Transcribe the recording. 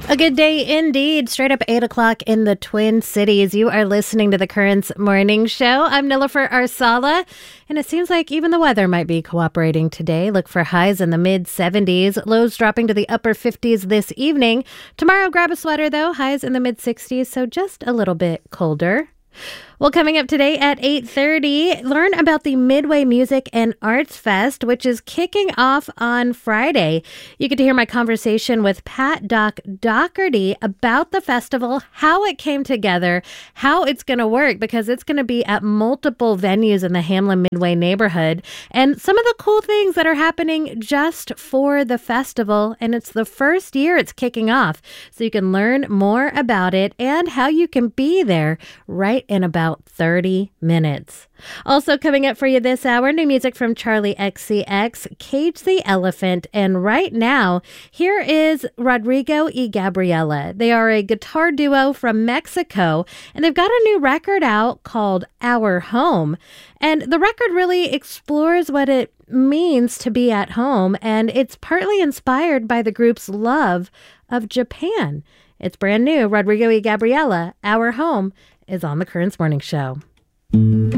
A good day indeed. Straight up 8 o'clock in the Twin Cities. You are listening to the Currents Morning Show. I'm Nilofer Arsala, and it seems like even the weather might be cooperating today. Look for highs in the mid-70s, lows dropping to the upper 50s this evening. Tomorrow, grab a sweater, though. Highs in the mid-60s, so just a little bit colder. Well, coming up today at 8:30, learn about the Midway Music and Arts Fest, which is kicking off on Friday. You get to hear my conversation with Pat Doherty about the festival, how it came together, how it's going to work, because it's going to be at multiple venues in the Hamlin Midway neighborhood, and some of the cool things that are happening just for the festival. And it's the first year it's kicking off, so you can learn more about it and how you can be there right in about 30 minutes. Also coming up for you this hour, new music from Charli XCX, Cage the Elephant, and right now, here is Rodrigo y Gabriela. They are a guitar duo from Mexico, and they've got a new record out called Our Home. And the record really explores what it means to be at home, and it's partly inspired by the group's love of Japan. It's brand new. Rodrigo y Gabriela, Our Home, is on the Currents Morning Show.